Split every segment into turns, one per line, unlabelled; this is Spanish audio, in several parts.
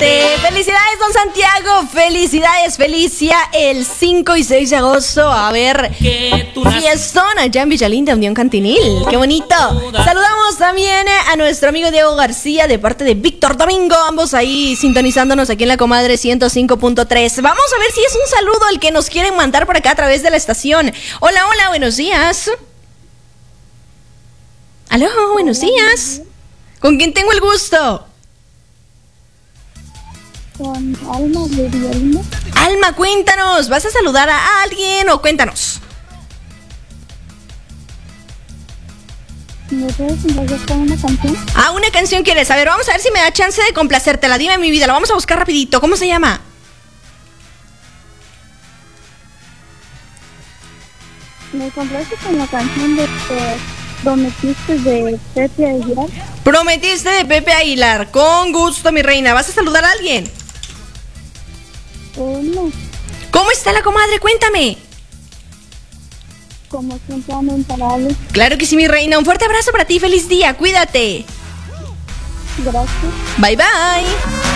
Cuídate. Felicidades, don Santiago. Felicidades, Felicia. El 5 y 6 de agosto va a haber fiestón allá en Villalinda, Unión Cantinil. ¡Qué bonito! Saludamos también a nuestro amigo Diego García de parte de Víctor Domingo. Ambos ahí sintonizándonos aquí en La Comadre 105.3. Vamos a ver si es un saludo el que nos quieren mandar por acá a través de la estación. Hola, hola, buenos días. Aló, buenos días. ¿Con quién tengo el gusto?
Con Alma de Villalinda.
Alma, cuéntanos, ¿vas a saludar a alguien o cuéntanos?
¿Me puedes complacer una canción?
Ah, una canción quieres. A ver, vamos a ver si me da chance de complacértela. Dime, mi vida, la vamos a buscar rapidito. ¿Cómo se llama?
¿Me complaces con la canción de Prometiste de Pepe Aguilar?
Prometiste de Pepe Aguilar. Con gusto, mi reina. ¿Vas a saludar a alguien?
No.
¿Cómo está la comadre? Cuéntame.
Como siempre, ando imparable.
Claro que sí, mi reina. Un fuerte abrazo para ti. Feliz día. Cuídate.
Gracias.
Bye, bye.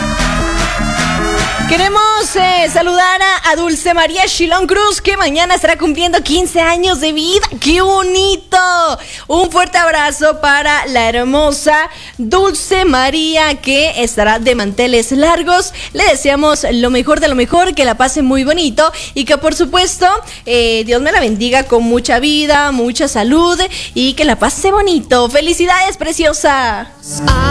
Queremos saludar a Dulce María Shilón Cruz, que mañana estará cumpliendo 15 años de vida. ¡Qué bonito! Un fuerte abrazo para la hermosa Dulce María, que estará de manteles largos. Le deseamos lo mejor de lo mejor, que la pase muy bonito y que por supuesto Dios me la bendiga con mucha vida, mucha salud y que la pase bonito. ¡Felicidades, preciosa!